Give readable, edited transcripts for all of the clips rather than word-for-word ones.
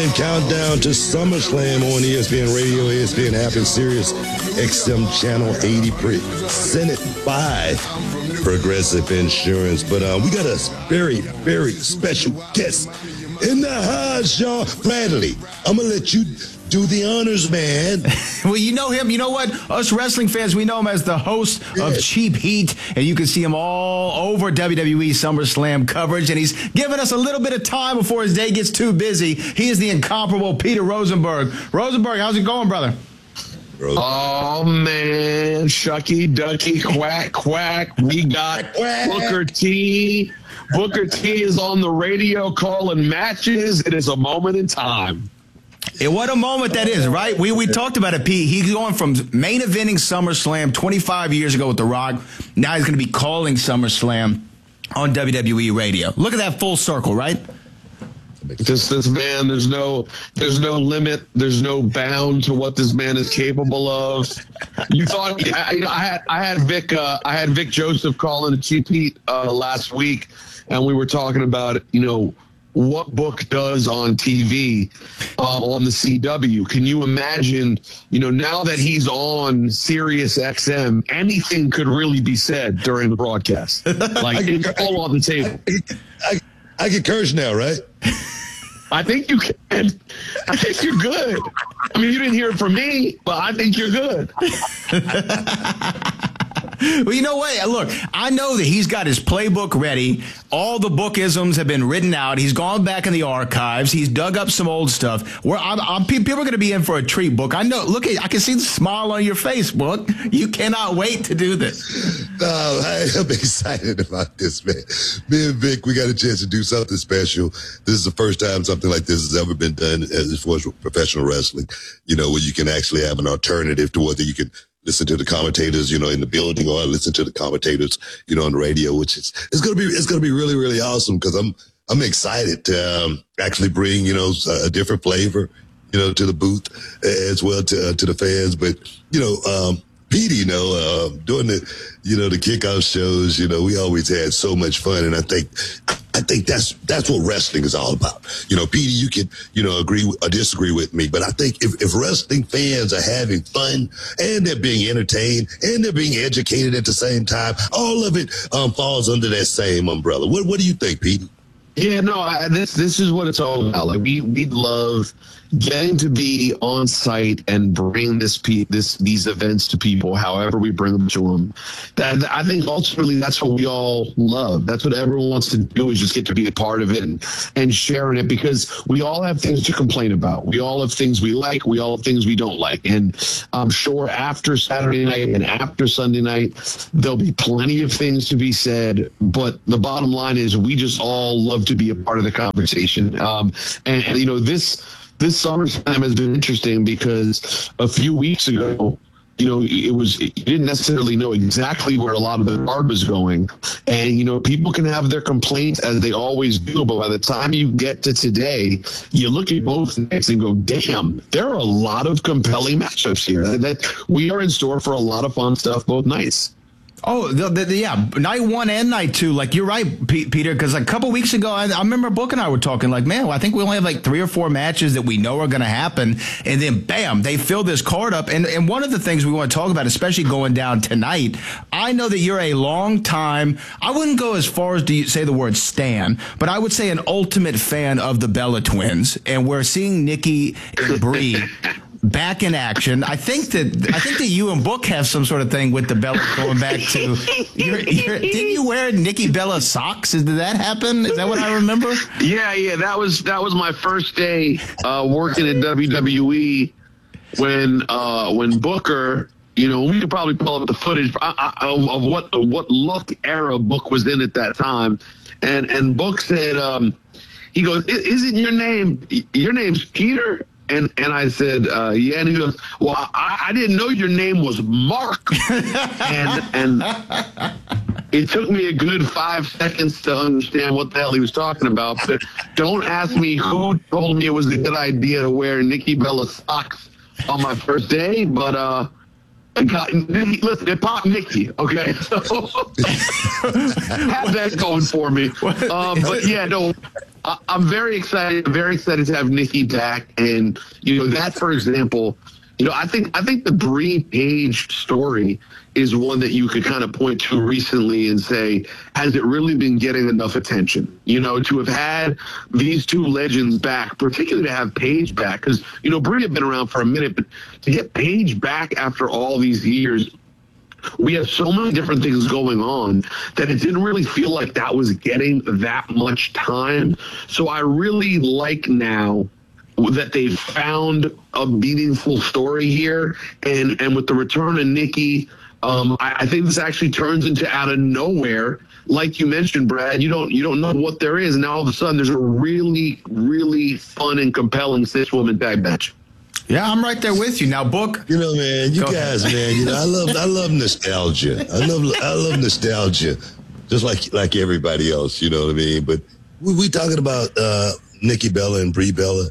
Countdown to SummerSlam on ESPN Radio, ESPN app, and Sirius XM Channel 80, presented by Progressive Insurance. But we got a very, very special guest in the house, Sean Bradley. I'm going to let you do the honors, man. Well, you know him. You know what? Us wrestling fans, we know him as the host of Cheap Heat, and you can see him all over WWE SummerSlam coverage, and he's giving us a little bit of time before his day gets too busy. He is the incomparable Peter Rosenberg. Rosenberg, how's it going, brother? Oh, man. Shucky, ducky, quack, quack. We got Booker T. Booker T is on the radio calling matches. It is a moment in time. And what a moment that is, right? We talked about it, Pete. He's going from main eventing SummerSlam 25 years ago with The Rock. Now he's going to be calling SummerSlam on WWE radio. Look at that full circle, right? This man, there's no limit, there's no bound to what this man is capable of. You thought I had Vic Joseph calling a Cheap Heat last week, and we were talking about what Book does on TV on the CW. Can you imagine, now that he's on Sirius XM, anything could really be said during the broadcast. Like, it's all on the table. I can curse now, right? I think you can. I think you're good. I mean, you didn't hear it from me, but I think you're good. Well, you know what? Look, I know that he's got his playbook ready. All the bookisms have been written out. He's gone back in the archives. He's dug up some old stuff. People are going to be in for a treat, Book. I know. Look, I can see the smile on your face, Book. You cannot wait to do this. I'm excited about this, man. Me and Vic, we got a chance to do something special. This is the first time something like this has ever been done as far as professional wrestling, where you can actually have an alternative to whether you can listen to the commentators, in the building, or listen to the commentators, on the radio, which it's going to be really, really awesome, because I'm excited to actually bring, a different flavor, to the booth as well to the fans. But, Petey, doing the kickoff shows, we always had so much fun. And I think that's what wrestling is all about. Petey, you can, agree or disagree with me, but I think if wrestling fans are having fun and they're being entertained and they're being educated at the same time, all of it falls under that same umbrella. What do you think, Petey? Yeah, no, this is what it's all about. Like, we love getting to be on site and bring these events to people, however we bring them to them. That I think ultimately that's what we all love. That's what everyone wants to do, is just get to be a part of it and sharing it, because we all have things to complain about. We all have things we like. We all have things we don't like. And I'm sure after Saturday night and after Sunday night, there'll be plenty of things to be said. But the bottom line is we just all love to be a part of the conversation. This SummerSlam has been interesting, because a few weeks ago, you didn't necessarily know exactly where a lot of the card was going. And, people can have their complaints, as they always do. But by the time you get to today, you look at both nights and go, damn, there are a lot of compelling matchups here. That we are in store for a lot of fun stuff both nights. Oh, yeah, night one and night two. Like, you're right, Peter, because a couple weeks ago, I remember Book and I were talking like, man, I think we only have like 3 or 4 matches that we know are going to happen. And then, bam, they fill this card up. And one of the things we want to talk about, especially going down tonight, I know that you're a long time, I wouldn't go as far as to say the word stan, but I would say an ultimate fan of the Bella Twins. And we're seeing Nikki and Brie back in action. I think that you and Book have some sort of thing with the Bella going back to. Didn't you wear Nikki Bella socks? Did that happen? Is that what I remember? Yeah. That was my first day working at WWE when Booker. We could probably pull up the footage of what look era Book was in at that time, and Book said, he goes, "Isn't your name's Peter?" And I said, yeah. And he goes, well, I didn't know your name was Mark. and it took me a good 5 seconds to understand what the hell he was talking about. But don't ask me who told me it was a good idea to wear Nikki Bella socks on my first day. But Listen, it popped Nikki, okay? So have that going for me. But yeah, no, I'm very excited. Very excited to have Nikki back, and that, for example, I think the Brie Page story is one that you could kind of point to recently and say, has it really been getting enough attention? To have had these two legends back, particularly to have Paige back, because, Brie had been around for a minute, but to get Paige back after all these years, we have so many different things going on that it didn't really feel like that was getting that much time. So I really like now that they've found a meaningful story here, and with the return of Nikki, I think this actually turns into out of nowhere. Like you mentioned, Brad, you don't know what there is, and now all of a sudden there's a really, really fun and compelling 6-woman tag match. Yeah, I'm right there with you. Now, Book. Man, you guys, man, I love nostalgia. I love nostalgia, just like everybody else. You know what I mean? But we talking about Nikki Bella and Brie Bella,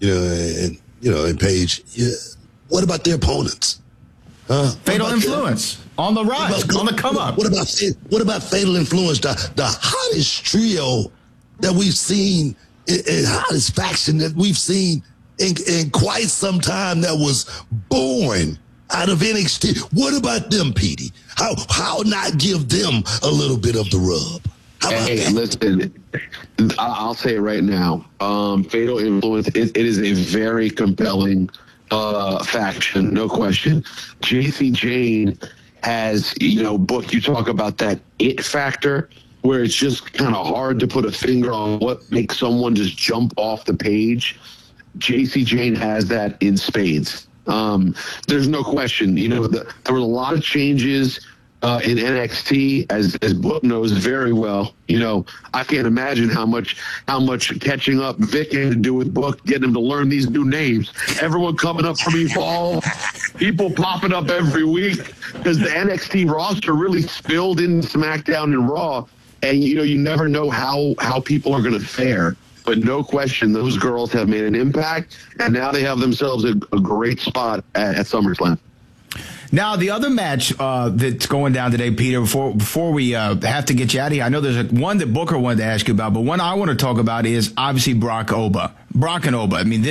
and Paige. Yeah. What about their opponents? Fatal Influence on the rise, on the come up. What about Fatal Influence, the hottest trio that we've seen, and hottest faction that we've seen in quite some time, that was born out of NXT? What about them, Petey? How not give them a little bit of the rub? Hey, listen, I'll say it right now. Fatal Influence, it is a very compelling faction, no question. JC Jane has, Book, you talk about that it factor where it's just kind of hard to put a finger on what makes someone just jump off the page. JC Jane has that in spades. There's no question. There were a lot of changes in NXT, as Book knows very well. I can't imagine how much catching up Vic had to do with Book, getting him to learn these new names. Everyone coming up from Evolve, people popping up every week, because the NXT roster really spilled into SmackDown and Raw, and you never know how people are going to fare. But no question, those girls have made an impact, and now they have themselves a great spot at SummerSlam. Now, the other match that's going down today, Peter, before we have to get you out of here, I know there's one that Booker wanted to ask you about, but one I want to talk about is obviously Brock and Oba. I mean,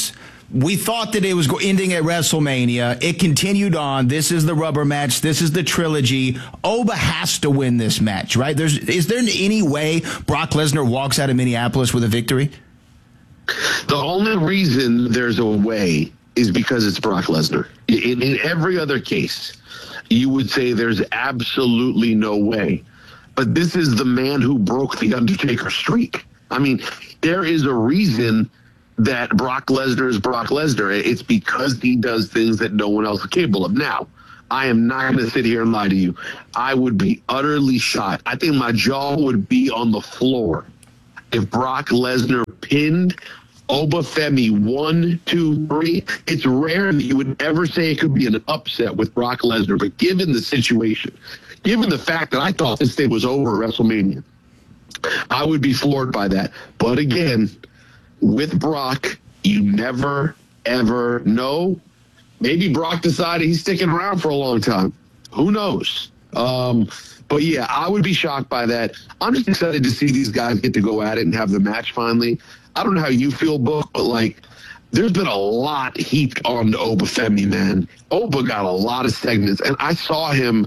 we thought that it was ending at WrestleMania. It continued on. This is the rubber match. This is the trilogy. Oba has to win this match, right? Is there any way Brock Lesnar walks out of Minneapolis with a victory? The only reason there's a way is because it's Brock Lesnar. In every other case, you would say there's absolutely no way. But this is the man who broke the Undertaker streak. I mean, there is a reason that Brock Lesnar is Brock Lesnar. It's because he does things that no one else is capable of. Now, I am not going to sit here and lie to you. I would be utterly shocked. I think my jaw would be on the floor if Brock Lesnar pinned Obafemi 1, 2, 3. It's rare that you would ever say it could be an upset with Brock Lesnar, but given the situation, given the fact that I thought this thing was over at WrestleMania, I would be floored by that. But again, with Brock, you never, ever know. Maybe Brock decided he's sticking around for a long time. Who knows? But yeah, I would be shocked by that. I'm just excited to see these guys get to go at it and have the match finally. I don't know how you feel, Book, but there's been a lot heaped on Obafemi, man. Oba got a lot of segments, and I saw him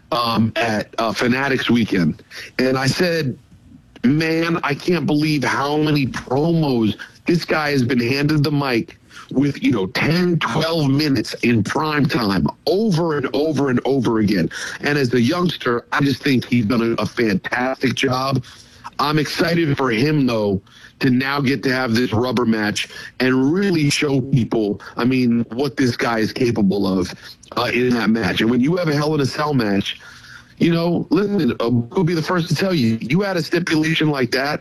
at Fanatics Weekend, and I said, man, I can't believe how many promos this guy has been handed the mic with, 10, 12 minutes in prime time over and over and over again. And as a youngster, I just think he's done a fantastic job. I'm excited for him, though, to now get to have this rubber match and really show people, what this guy is capable of in that match. And when you have a Hell in a Cell match, listen, we'll be the first to tell you, you had a stipulation like that's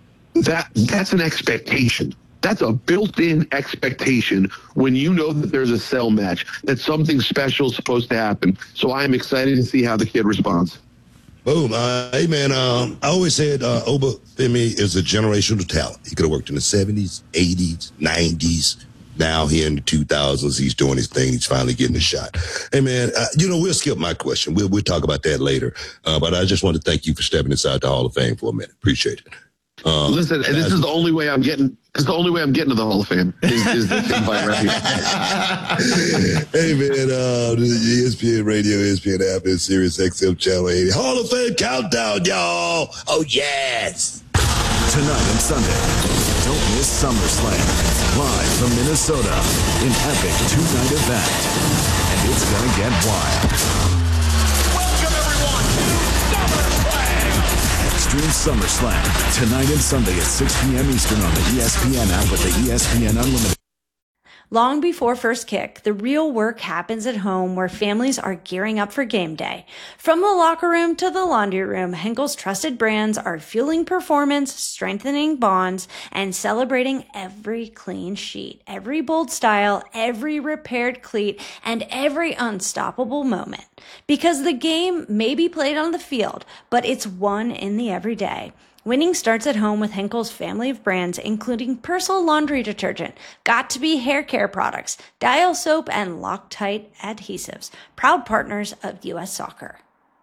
an expectation. That's a built-in expectation when you know that there's a cell match, that something special is supposed to happen. So I am excited to see how the kid responds. Boom. Hey, man, I always said Obafemi is a generational talent. He could have worked in the 70s, 80s, 90s. Now here in the 2000s, he's doing his thing. He's finally getting a shot. Hey, man, we'll skip my question. We'll talk about that later. But I just want to thank you for stepping inside the Hall of Fame for a minute. Appreciate it. Listen, this is the only way I'm getting. It's the only way I'm getting to the Hall of Fame is the invite right here. Hey, man, ESPN Radio, ESPN app, and Sirius XM Channel 80. Hall of Fame countdown, y'all. Oh, yes. Tonight and Sunday, don't miss SummerSlam. Live from Minnesota, an epic two-night event. And it's going to get wild. Welcome, everyone, to SummerSlam. Stream SummerSlam tonight and Sunday at 6 p.m. Eastern on the ESPN app with the ESPN Unlimited. Long before first kick, the real work happens at home where families are gearing up for game day. From the locker room to the laundry room, Henkel's trusted brands are fueling performance, strengthening bonds, and celebrating every clean sheet, every bold style, every repaired cleat, and every unstoppable moment. Because the game may be played on the field, but it's won in the everyday. Winning starts at home with Henkel's family of brands, including Persil laundry detergent, Got2b hair care products, Dial soap, and Loctite adhesives, proud partners of U.S. Soccer.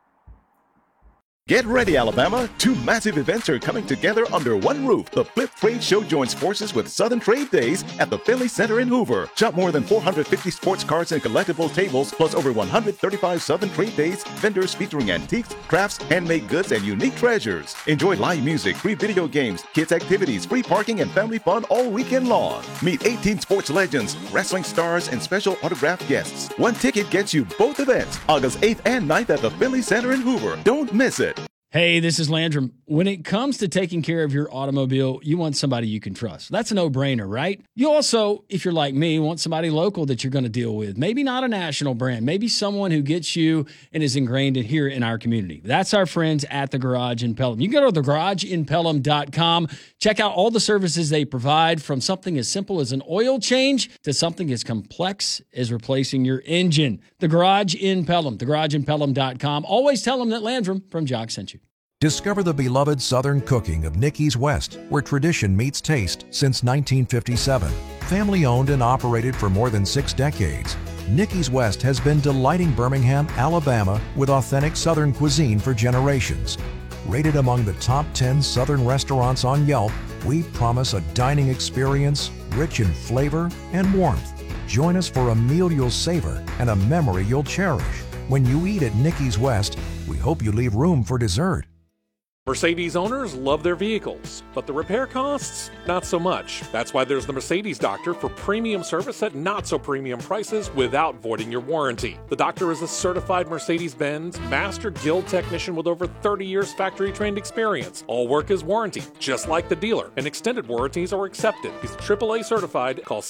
Get ready, Alabama! 2 massive events are coming together under one roof. The Flip Trade Show joins forces with Southern Trade Days at the Finley Center in Hoover. Shop more than 450 sports cards and collectible tables, plus over 135 Southern Trade Days vendors featuring antiques, crafts, handmade goods, and unique treasures. Enjoy live music, free video games, kids activities, free parking, and family fun all weekend long. Meet 18 sports legends, wrestling stars, and special autographed guests. One ticket gets you both events, August 8th and 9th at the Finley Center in Hoover. Don't miss it. Hey, this is Landrum. When it comes to taking care of your automobile, you want somebody you can trust. That's a no-brainer, right? You also, if you're like me, want somebody local that you're going to deal with. Maybe not a national brand. Maybe someone who gets you and is ingrained in here in our community. That's our friends at The Garage in Pelham. You can go to thegarageinpelham.com. Check out all the services they provide, from something as simple as an oil change to something as complex as replacing your engine. The Garage in Pelham, thegarageinpelham.com. Always tell them that Landrum from Jock sent you. Discover the beloved Southern cooking of Nicky's West, where tradition meets taste since 1957. Family owned and operated for more than 6 decades, Nicky's West has been delighting Birmingham, Alabama with authentic Southern cuisine for generations. Rated among the top 10 Southern restaurants on Yelp, we promise a dining experience rich in flavor and warmth. Join us for a meal you'll savor and a memory you'll cherish. When you eat at Nicky's West, we hope you leave room for dessert. Mercedes owners love their vehicles, but the repair costs, not so much. That's why there's the Mercedes Doctor for premium service at not so premium prices without voiding your warranty. The Doctor is a certified Mercedes-Benz Master Guild technician with over 30 years factory trained experience. All work is warranty, just like the dealer, and extended warranties are accepted. He's AAA certified. Call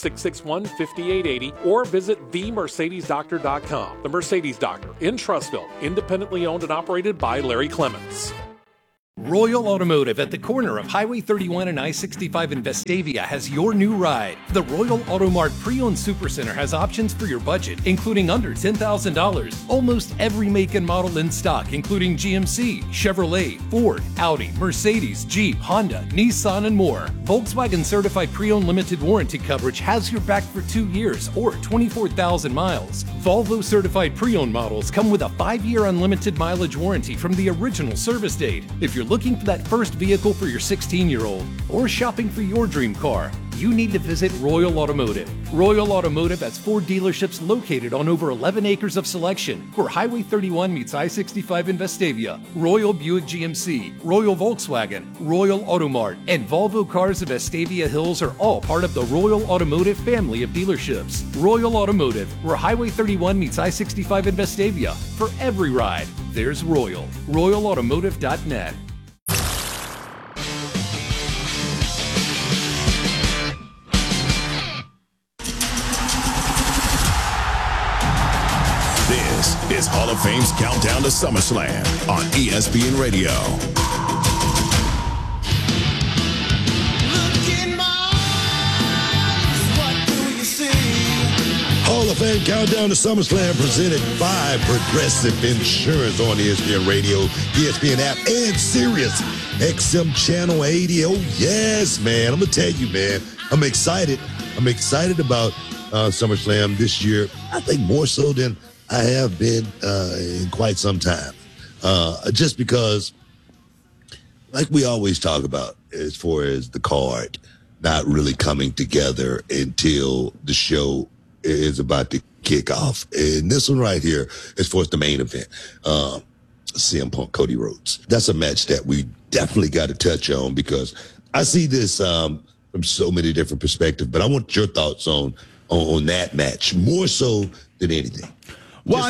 661-5880 or visit themercedesdoctor.com. The Mercedes Doctor in Trussville, independently owned and operated by Larry Clements. Royal Automotive at the corner of Highway 31 and I-65 in Vestavia has your new ride. The Royal Automart Pre-Owned Supercenter has options for your budget, including under $10,000. Almost every make and model in stock, including GMC, Chevrolet, Ford, Audi, Mercedes, Jeep, Honda, Nissan, and more. Volkswagen Certified Pre-Owned Limited Warranty coverage has your back for 2 years or 24,000 miles. Volvo Certified Pre-Owned models come with a 5-year unlimited mileage warranty from the original service date. If you're looking for that first vehicle for your 16-year-old or shopping for your dream car, you need to visit Royal Automotive. Royal Automotive has 4 dealerships located on over 11 acres of selection where Highway 31 meets I-65 in Vestavia. Royal Buick GMC, Royal Volkswagen, Royal Automart, and Volvo Cars of Vestavia Hills are all part of the Royal Automotive family of dealerships. Royal Automotive, where Highway 31 meets I-65 in Vestavia. For every ride, there's Royal. RoyalAutomotive.net. This is Hall of Fame's Countdown to SummerSlam on ESPN Radio. Hall of Fame Countdown to SummerSlam presented by Progressive Insurance on ESPN Radio, ESPN app, and Sirius XM Channel 80. Oh, yes, man. I'm going to tell you, man, I'm excited. I'm excited about SummerSlam this year. I think more so than I have been in quite some time. Just because, like we always talk about, as far as the card not really coming together until the show is about to kick off. And this one right here is for the main event. CM Punk, Cody Rhodes. That's a match that we definitely got to touch on because I see this from so many different perspectives, but I want your thoughts on that match more so than anything. Well,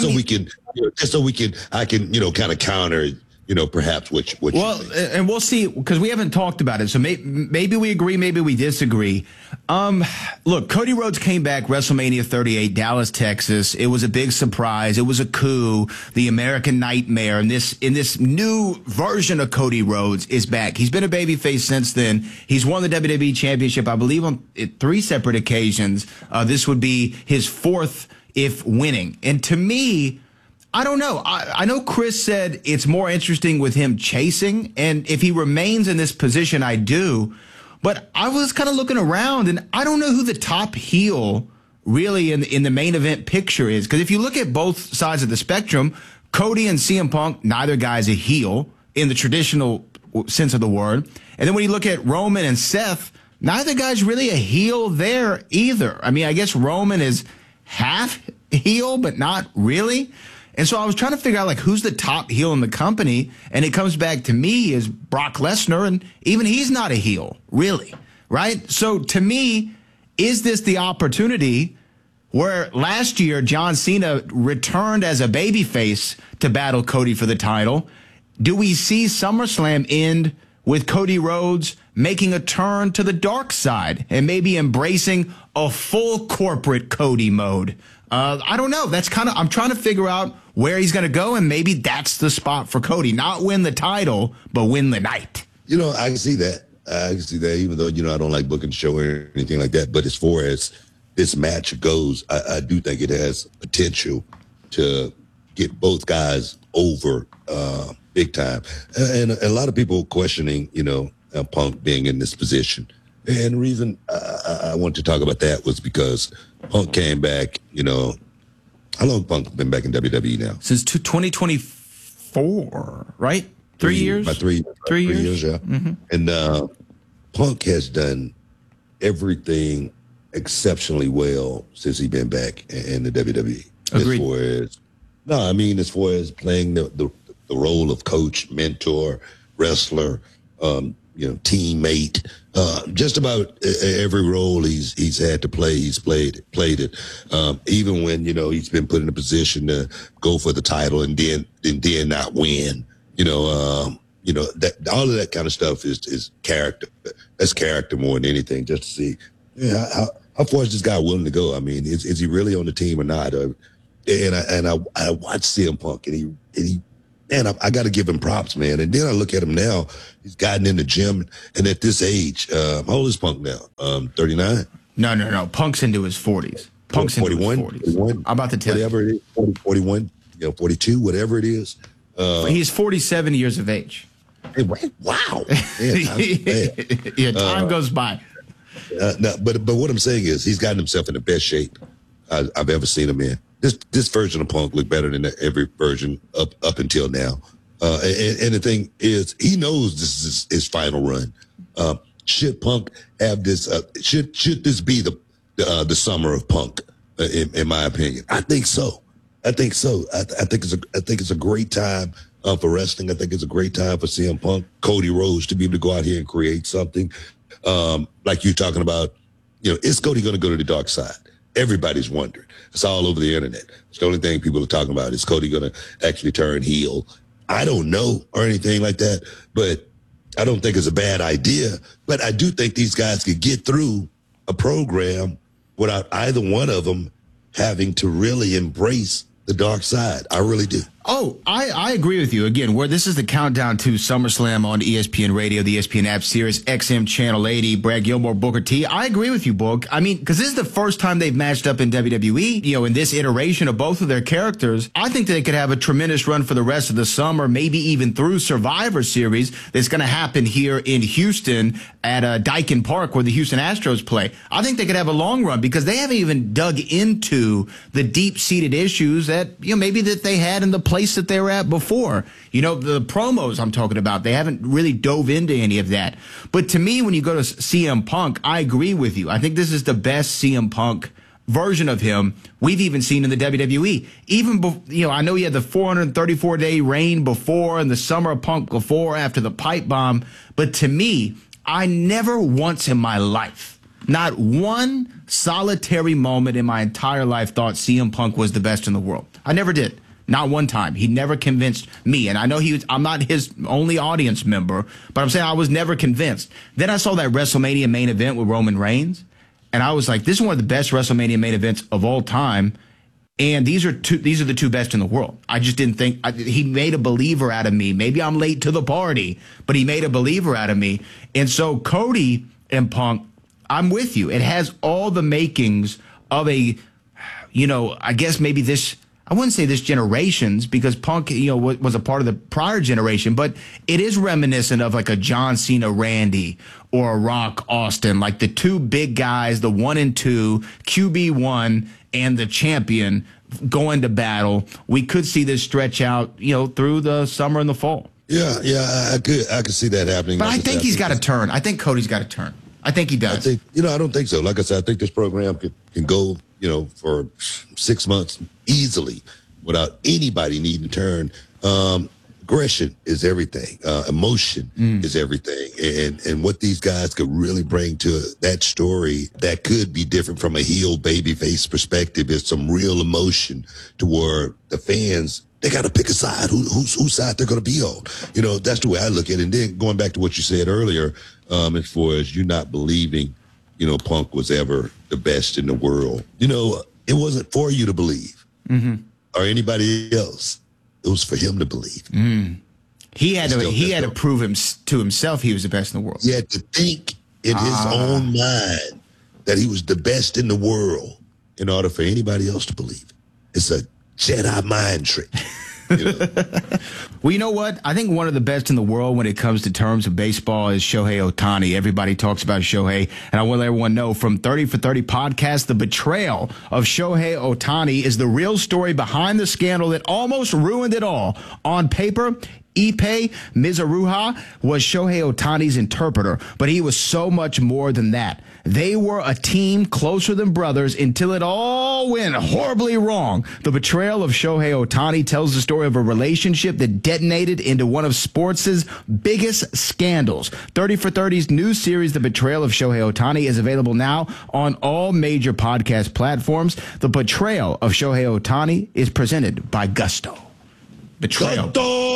I can, kind of counter, perhaps which. Well, and we'll see, because we haven't talked about it. So maybe we agree, maybe we disagree. Look, Cody Rhodes came back WrestleMania 38, Dallas, Texas. It was a big surprise. It was a coup. The American Nightmare, and this new version of Cody Rhodes is back. He's been a babyface since then. He's won the WWE Championship, I believe, on 3 separate occasions. This would be his 4th if winning. And to me, I don't know. I know Chris said it's more interesting with him chasing, and if he remains in this position, I do. But I was kind of looking around, and I don't know who the top heel really in the main event picture is. Because if you look at both sides of the spectrum, Cody and CM Punk, neither guy's a heel in the traditional sense of the word. And then when you look at Roman and Seth, neither guy's really a heel there either. I mean, I guess Roman is half heel, but not really. And so I was trying to figure out, like, who's the top heel in the company, and it comes back to me as Brock Lesnar, and even he's not a heel, really, right? So to me, is this the opportunity where last year John Cena returned as a babyface to battle Cody for the title? Do we see SummerSlam end with Cody Rhodes making a turn to the dark side and maybe embracing a full corporate Cody mode? I don't know. I'm trying to figure out where he's going to go, and maybe that's the spot for Cody. Not win the title, but win the night. I can see that. Even though, I don't like booking the show or anything like that. But as far as this match goes, I do think it has potential to get both guys over big time. And a lot of people questioning, Punk being in this position. And the reason I wanted to talk about that was because Punk came back, how long Punk been back in WWE now? Since 2024, right? 3 years? About 3 years, yeah. Mm-hmm. And Punk has done everything exceptionally well since he's been back in the WWE. Agreed. As far as playing the role of coach, mentor, wrestler, teammate, just about every role he's had to play, he's played it. Even when, he's been put in a position to go for the title and then not win, that all of that kind of stuff is character. That's character more than anything, just to see how far is this guy willing to go? I mean, is he really on the team or not? And I watched CM Punk, and he I got to give him props, man. And then I look at him now. He's gotten in the gym, and at this age, how old is Punk now? 39? No. Punk's into his 40s. Punk's 41, into his 40s. 41? I'm about to tell whatever you. It is, 41, 42, whatever it is. He's 47 years of age. Hey, wow. Time goes by. But what I'm saying is he's gotten himself in the best shape I've ever seen him in. This version of Punk looked better than every version up until now. And the thing is, he knows this is his final run. Should Punk have this? Should this be the summer of Punk? In my opinion, I think so. I think it's a great time for wrestling. I think it's a great time for CM Punk, Cody Rhodes to be able to go out here and create something. Like you're talking about, is Cody going to go to the dark side? Everybody's wondering. It's all over the internet. It's the only thing people are talking about. Is Cody going to actually turn heel? I don't know or anything like that, but I don't think it's a bad idea. But I do think these guys could get through a program without either one of them having to really embrace the dark side. I really do. Oh, I agree with you. Again, where this is the countdown to SummerSlam on ESPN Radio, the ESPN app, Sirius XM Channel 80, Brad Gilmore, Booker T. I agree with you, Book. I mean, because this is the first time they've matched up in WWE, in this iteration of both of their characters. I think they could have a tremendous run for the rest of the summer, maybe even through Survivor Series that's going to happen here in Houston at Daikin Park where the Houston Astros play. I think they could have a long run because they haven't even dug into the deep-seated issues that, maybe that they had in the place that they were at before. The promos I'm talking about, they haven't really dove into any of that. But to me, when you go to CM Punk, I agree with you. I think this is the best CM Punk version of him we've even seen in the WWE. Even, I know he had the 434-day reign before and the summer of Punk before, after the pipe bomb. But to me, I never once in my life, not one solitary moment in my entire life, thought CM Punk was the best in the world. I never did. Not one time. He never convinced me. And I know I'm not his only audience member, but I'm saying I was never convinced. Then I saw that WrestleMania main event with Roman Reigns, and I was like, this is one of the best WrestleMania main events of all time. And these are the two best in the world. I just didn't think he made a believer out of me. Maybe I'm late to the party, but he made a believer out of me. And so Cody and Punk, I'm with you. It has all the makings of a, I guess maybe this, I wouldn't say this generation's, because Punk, was a part of the prior generation, but it is reminiscent of like a John Cena Randy or a Rock Austin, like the two big guys, the 1 and 2, QB1 and the champion going to battle. We could see this stretch out, through the summer and the fall. Yeah, I could see that happening. But I think he's got to turn. I think Cody's got to turn. I think he does. I don't think so. Like I said, I think this program can go, for 6 months easily without anybody needing to turn. Aggression is everything. Emotion is everything. And what these guys could really bring to that story that could be different from a heel babyface perspective is some real emotion to where the fans, they got to pick a side, whose side they're going to be on. That's the way I look at it. And then going back to what you said earlier, as far as you not believing, Punk was ever the best in the world. It wasn't for you to believe or anybody else. It was for him to believe. He had to prove to himself he was the best in the world. He had to think in his own mind that he was the best in the world in order for anybody else to believe. It's a Jedi mind trick. Well, you know what? I think one of the best in the world when it comes to terms of baseball is Shohei Ohtani. Everybody talks about Shohei, and I want to let everyone know from 30 for 30 podcast, the betrayal of Shohei Ohtani is the real story behind the scandal that almost ruined it all. On paper, Ippei Mizuruha was Shohei Ohtani's interpreter, but he was so much more than that. They were a team closer than brothers until it all went horribly wrong. The betrayal of Shohei Ohtani tells the story of a relationship that detonated into one of sports' biggest scandals. 30 for 30's new series, The Betrayal of Shohei Ohtani, is available now on all major podcast platforms. The Betrayal of Shohei Ohtani is presented by Gusto. Betrayal.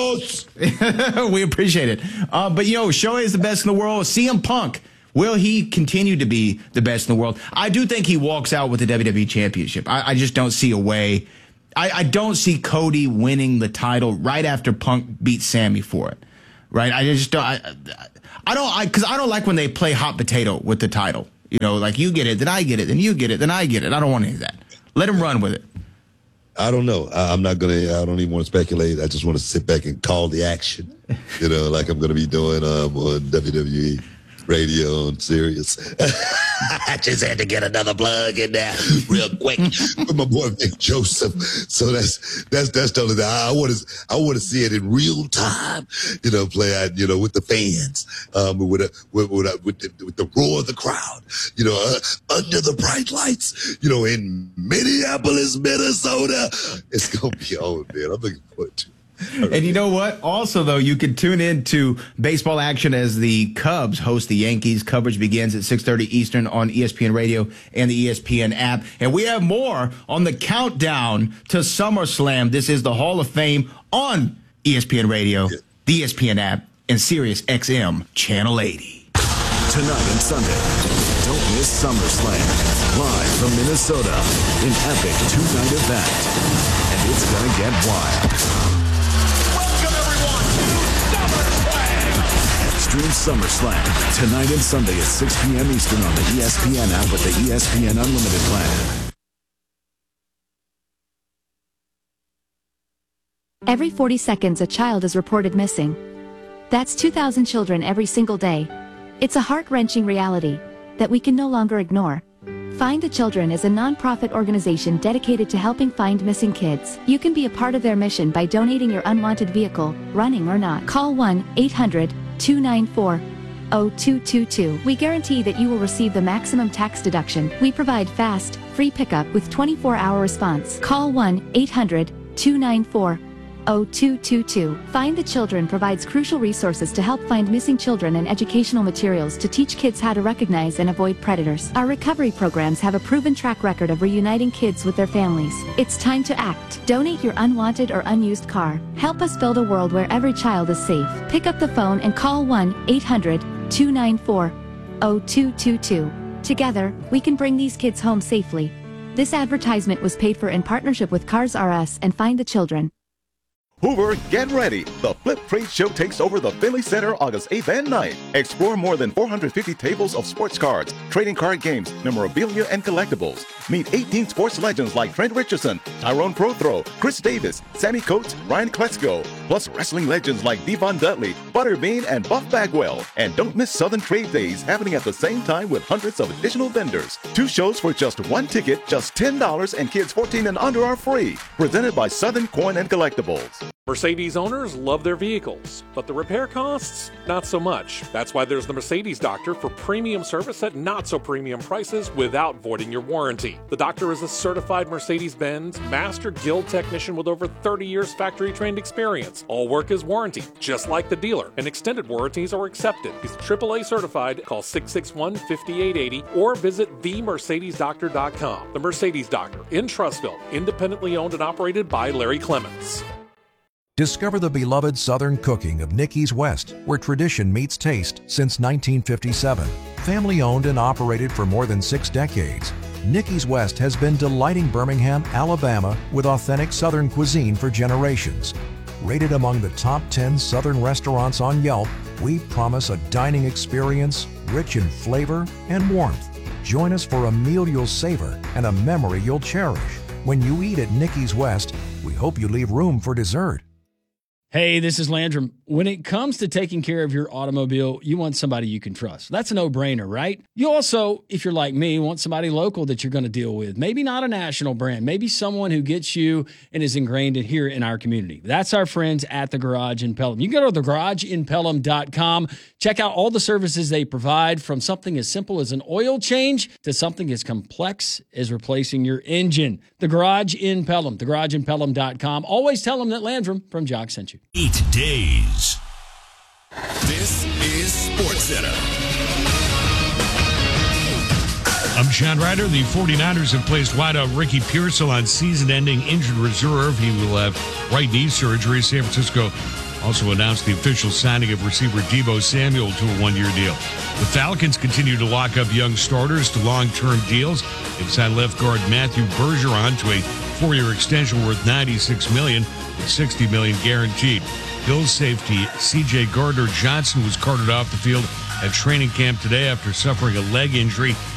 We appreciate it. But Shohei is the best in the world. CM Punk, will he continue to be the best in the world? I do think he walks out with the WWE Championship. I just don't see a way. I don't see Cody winning the title right after Punk beats Sammy for it. Right? I just don't. Because I don't like when they play hot potato with the title. Like you get it, then I get it, then you get it, then I get it. I don't want any of that. Let him run with it. I don't know. I don't even want to speculate. I just want to sit back and call the action, like I'm going to be doing on WWE Radio and Sirius. I just had to get another plug in there real quick with my boy Vic Joseph. So that's totally that. I want to see it in real time, play out, with the fans, with the roar of the crowd, under the bright lights, in Minneapolis, Minnesota. It's gonna be on, man. I'm looking forward to it. And you know what? Also, though, you can tune in to baseball action as the Cubs host the Yankees. Coverage begins at 6:30 Eastern on ESPN Radio and the ESPN app. And we have more on the countdown to SummerSlam. This is the Hall of Fame on ESPN Radio, the ESPN app, and Sirius XM Channel 80. Tonight and Sunday, don't miss SummerSlam. Live from Minnesota, an epic two-night event. And it's gonna get wild. Stream SummerSlam tonight and Sunday at 6 p.m. Eastern on the ESPN app with the ESPN Unlimited plan. Every 40 seconds, a child is reported missing. That's 2,000 children every single day. It's a heart-wrenching reality that we can no longer ignore. Find the Children is a non-profit organization dedicated to helping find missing kids. You can be a part of their mission by donating your unwanted vehicle, running or not. Call 1-800-294-0222. We guarantee that you will receive the maximum tax deduction. We provide fast, free pickup with 24-hour response. Call 1-800-294-0222. Find the Children provides crucial resources to help find missing children and educational materials to teach kids how to recognize and avoid predators. Our recovery programs have a proven track record of reuniting kids with their families. It's time to act. Donate your unwanted or unused car. Help us build a world where every child is safe. Pick up the phone and call 1-800-294-0222. Together, we can bring these kids home safely. This advertisement was paid for in partnership with Cars R Us and Find the Children. Hoover, get ready! The Flip Trade Show takes over the Finley Center August 8th and 9th. Explore more than 450 tables of sports cards, trading card games, memorabilia, and collectibles. Meet 18 sports legends like Trent Richardson, Tyrone Prothro, Chris Davis, Sammy Coates, Ryan Kletzko, plus wrestling legends like Devon Dudley, Butterbean, and Buff Bagwell. And don't miss Southern Trade Days happening at the same time with hundreds of additional vendors. 2 shows for just 1 ticket, just $10, and kids 14 and under are free. Presented by Southern Coin and Collectibles. Mercedes owners love their vehicles, but the repair costs, not so much. That's why there's the Mercedes Doctor for premium service at not so premium prices without voiding your warranty. The Doctor is a certified Mercedes-Benz Master Guild technician with over 30 years factory-trained experience. All work is warranted, just like the dealer, and extended warranties are accepted. He's AAA certified. Call 661-5880 or visit themercedesdoctor.com. The Mercedes Doctor in Trussville, independently owned and operated by Larry Clements. Discover the beloved Southern cooking of Nicky's West, where tradition meets taste since 1957. Family owned and operated for more than 6 decades, Nicky's West has been delighting Birmingham, Alabama with authentic Southern cuisine for generations. Rated among the top 10 Southern restaurants on Yelp, we promise a dining experience rich in flavor and warmth. Join us for a meal you'll savor and a memory you'll cherish. When you eat at Nicky's West, we hope you leave room for dessert. Hey, this is Landrum. When it comes to taking care of your automobile, you want somebody you can trust. That's a no-brainer, right? You also, if you're like me, want somebody local that you're going to deal with. Maybe not a national brand. Maybe someone who gets you and is ingrained in here in our community. That's our friends at The Garage in Pelham. You can go to thegarageinpelham.com. Check out all the services they provide, from something as simple as an oil change to something as complex as replacing your engine. The Garage in Pelham. Thegarageinpelham.com. Always tell them that Landrum from Jock sent you. 8 days. This is SportsCenter. I'm John Ryder. The 49ers have placed wideout Ricky Pearsall on season-ending injured reserve. He will have right knee surgery. San Francisco also announced the official signing of receiver Deebo Samuel to a 1-year deal. The Falcons continue to lock up young starters to long-term deals. They've signed left guard Matthew Bergeron to a 4-year extension worth $96 million. With $60 million guaranteed. Bills safety C.J. Gardner-Johnson was carted off the field at training camp today after suffering a leg injury.